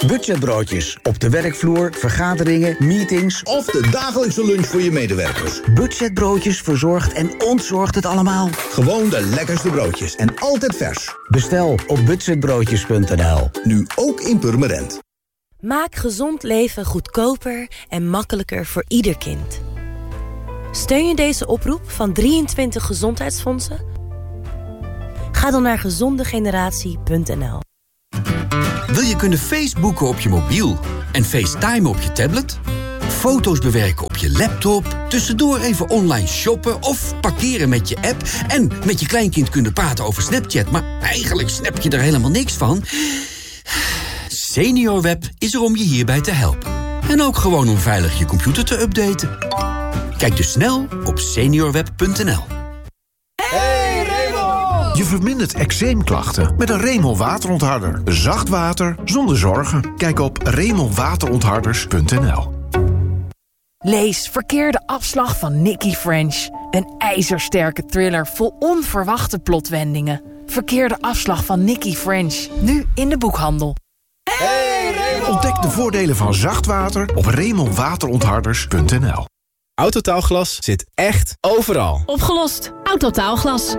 Budgetbroodjes. Op de werkvloer, vergaderingen, meetings of de dagelijkse lunch voor je medewerkers. Budgetbroodjes verzorgt en ontzorgt het allemaal. Gewoon de lekkerste broodjes en altijd vers. Bestel op budgetbroodjes.nl. Nu ook in Purmerend. Maak gezond leven goedkoper en makkelijker voor ieder kind. Steun je deze oproep van 23 gezondheidsfondsen? Ga dan naar gezondegeneratie.nl. Wil je kunnen Facebooken op je mobiel en FaceTime op je tablet? Foto's bewerken op je laptop, tussendoor even online shoppen of parkeren met je app en met je kleinkind kunnen praten over Snapchat, maar eigenlijk snap je er helemaal niks van? SeniorWeb is er om je hierbij te helpen. En ook gewoon om veilig je computer te updaten. Kijk dus snel op seniorweb.nl. Hey Remol! Je vermindert eczeemklachten met een Remol waterontharder. Zacht water zonder zorgen. Kijk op remolwaterontharders.nl. Lees Verkeerde afslag van Nikki French. Een ijzersterke thriller vol onverwachte plotwendingen. Verkeerde afslag van Nikki French. Nu in de boekhandel. Hey Remol! Ontdek de voordelen van zacht water op remolwaterontharders.nl. Autotaalglas zit echt overal. Opgelost. Autotaalglas.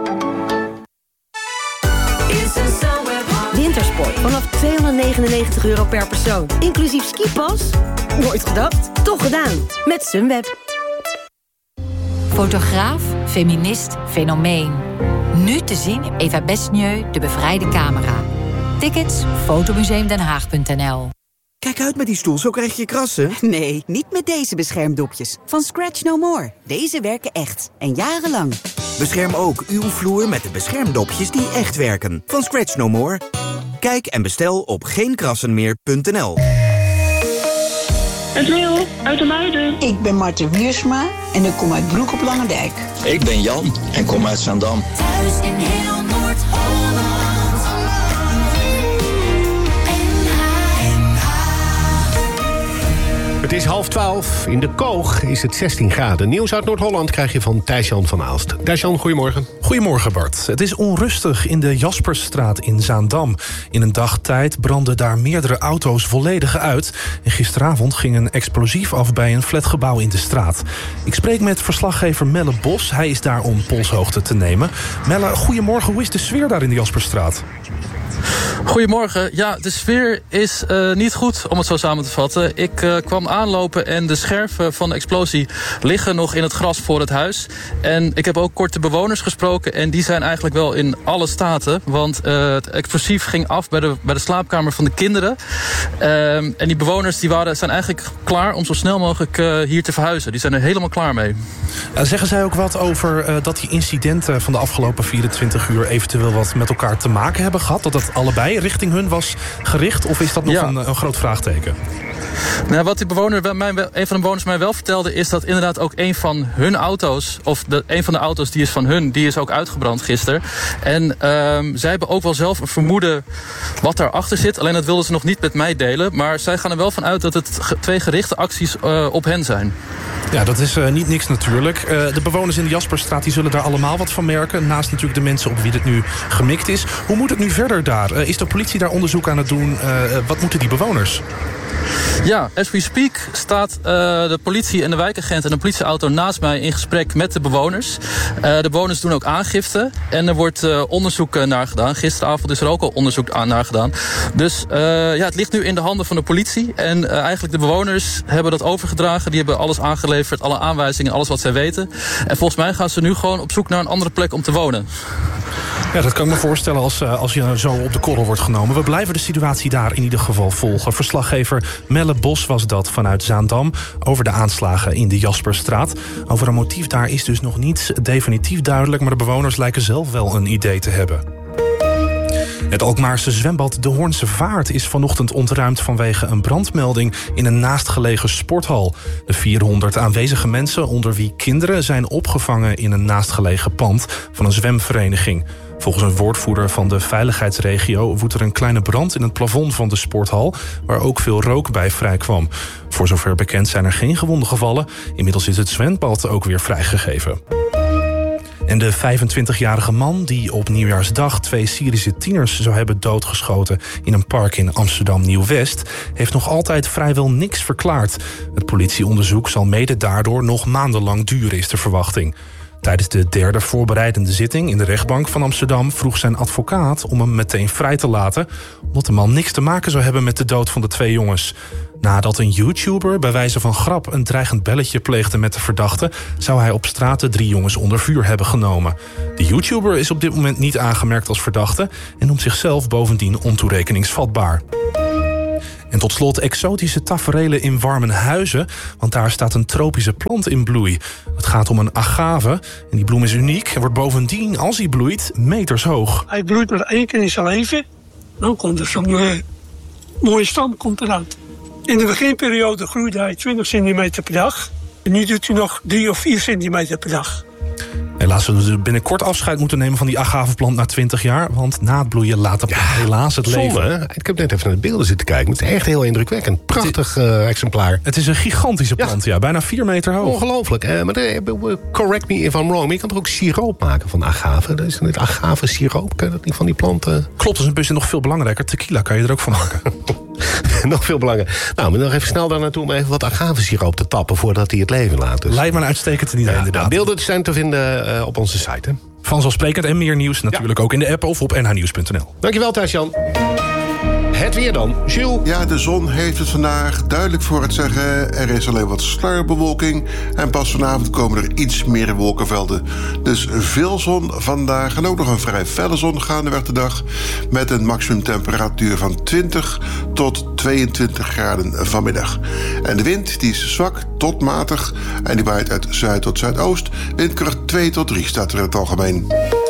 Wintersport vanaf €299 per persoon. Inclusief skipas? Nooit gedacht? Toch gedaan. Met Sunweb. Fotograaf, feminist, fenomeen. Nu te zien in Eva Besnieu, De Bevrijde Camera. Tickets, fotomuseumdenhaag.nl. Kijk uit met die stoel, zo krijg je krassen. Nee, niet met deze beschermdopjes. Van Scratch No More. Deze werken echt. En jarenlang. Bescherm ook uw vloer met de beschermdopjes die echt werken. Van Scratch No More. Kijk en bestel op geenkrassenmeer.nl. Het Wil, uit de Muiden. Ik ben Marten Wiersma en ik kom uit Broek op Langendijk. Ik ben Jan en kom uit Zaandam. Thuis in heel Noord-Holland. Het is 11:30. In de Koog is het 16 graden. Nieuws uit Noord-Holland krijg je van Thijs-Jan van Aalst. Thijs-Jan, goedemorgen. Goedemorgen, Bart. Het is onrustig in de Jasperstraat in Zaandam. In een dagtijd brandden daar meerdere auto's volledig uit. En gisteravond ging een explosief af bij een flatgebouw in de straat. Ik spreek met verslaggever Melle Bos. Hij is daar om polshoogte te nemen. Melle, goedemorgen. Hoe is de sfeer daar in de Jasperstraat? Goedemorgen. Ja, de sfeer is niet goed, om het zo samen te vatten. Ik kwam aanlopen en de scherven van de explosie liggen nog in het gras voor het huis. En ik heb ook kort de bewoners gesproken en die zijn eigenlijk wel in alle staten. Want het explosief ging af bij de slaapkamer van de kinderen. En die bewoners zijn eigenlijk klaar om zo snel mogelijk hier te verhuizen. Die zijn er helemaal klaar mee. Zeggen zij ook wat over dat die incidenten van de afgelopen 24 uur... eventueel wat met elkaar te maken hebben gehad? Dat het allebei richting hun was gericht? Of is dat nog een groot vraagteken? Nou, wat een van de bewoners mij wel vertelde... is dat inderdaad ook een van hun auto's... of een van de auto's die is van hun... die is ook uitgebrand gisteren. En zij hebben ook wel zelf een vermoeden wat daarachter zit. Alleen dat wilden ze nog niet met mij delen. Maar zij gaan er wel van uit dat het twee gerichte acties op hen zijn. Ja, dat is niet niks natuurlijk. De bewoners in de Jasperstraat die zullen daar allemaal wat van merken. Naast natuurlijk de mensen op wie dit nu gemikt is. Hoe moet het nu verder daar? Is de politie daar onderzoek aan het doen? Wat moeten die bewoners? Ja, as we speak staat de politie en de wijkagent en een politieauto naast mij in gesprek met de bewoners. De bewoners doen ook aangifte en er wordt onderzoek naar gedaan. Gisteravond is er ook al onderzoek naar gedaan. Dus het ligt nu in de handen van de politie. En eigenlijk de bewoners hebben dat overgedragen. Die hebben alles aangeleverd, alle aanwijzingen, alles wat zij weten. En volgens mij gaan ze nu gewoon op zoek naar een andere plek om te wonen. Ja, dat kan ik me voorstellen als je zo op de korrel wordt genomen. We blijven de situatie daar in ieder geval volgen. Verslaggever Melle Bos was dat vanuit Zaandam over de aanslagen in de Jasperstraat. Over een motief daar is dus nog niets definitief duidelijk, maar de bewoners lijken zelf wel een idee te hebben. Het Alkmaarse zwembad De Hoornse Vaart is vanochtend ontruimd vanwege een brandmelding in een naastgelegen sporthal. De 400 aanwezige mensen, onder wie kinderen, zijn opgevangen in een naastgelegen pand van een zwemvereniging. Volgens een woordvoerder van de veiligheidsregio woedt er een kleine brand in het plafond van de sporthal, waar ook veel rook bij vrijkwam. Voor zover bekend zijn er geen gewonden gevallen. Inmiddels is het zwembad ook weer vrijgegeven. En de 25-jarige man die op Nieuwjaarsdag 2 Syrische tieners zou hebben doodgeschoten in een park in Amsterdam-Nieuw-West, heeft nog altijd vrijwel niks verklaard. Het politieonderzoek zal mede daardoor nog maandenlang duren, is de verwachting. Tijdens de derde voorbereidende zitting in de rechtbank van Amsterdam vroeg zijn advocaat om hem meteen vrij te laten, omdat de man niks te maken zou hebben met de dood van de 2 jongens. Nadat een YouTuber bij wijze van grap een dreigend belletje pleegde met de verdachte, zou hij op straat de 3 jongens onder vuur hebben genomen. De YouTuber is op dit moment niet aangemerkt als verdachte en noemt zichzelf bovendien ontoerekeningsvatbaar. En tot slot exotische taferelen in Warmenhuizen, want daar staat een tropische plant in bloei. Het gaat om een agave en die bloem is uniek en wordt bovendien, als hij bloeit, meters hoog. Hij bloeit maar 1 keer in zijn leven, dan komt er zo'n mooie stam eruit. In de beginperiode groeide hij 20 centimeter per dag. En nu doet hij nog 3 of 4 centimeter per dag. Helaas zullen we binnenkort afscheid moeten nemen van die agaveplant na 20 jaar. Want na het bloeien laat de plant helaas het leven. Zonde, hè? Ik heb net even naar de beelden zitten kijken. Het is echt heel indrukwekkend. Prachtig exemplaar. Het is een gigantische plant, ja. Bijna 4 meter hoog. Ongelooflijk. Maar correct me if I'm wrong. Maar je kan er ook siroop maken van agave. Dat is het agave siroop. Kan dat niet van die planten? Klopt, dat is een beetje nog veel belangrijker. Tequila kan je er ook van maken. Nog veel belangrijker. Nou, maar nog even snel daar naartoe om even wat agavesiroop te tappen voordat hij het leven laat. Dus. Lijkt me een uitstekend idee, inderdaad. Nou, beelden zijn te vinden op onze site. Hè? Vanzelfsprekend en meer nieuws natuurlijk ook in de app of op nhnieuws.nl. Dankjewel, Thijs-Jan. Het weer dan. Jules? Ja, de zon heeft het vandaag duidelijk voor het zeggen. Er is alleen wat sluierbewolking. En pas vanavond komen er iets meer wolkenvelden. Dus veel zon vandaag. En ook nog een vrij felle zon gaandeweg de dag. Met een maximumtemperatuur van 20 tot 22 graden vanmiddag. En de wind die is zwak tot matig. En die waait uit zuid tot zuidoost. Windkracht 2 tot 3 staat er in het algemeen.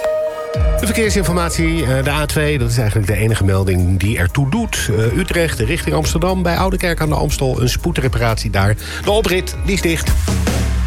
De verkeersinformatie, de A2, dat is eigenlijk de enige melding die ertoe doet. Utrecht richting Amsterdam, bij Oudekerk aan de Amstel, een spoedreparatie daar. De oprit, die is dicht.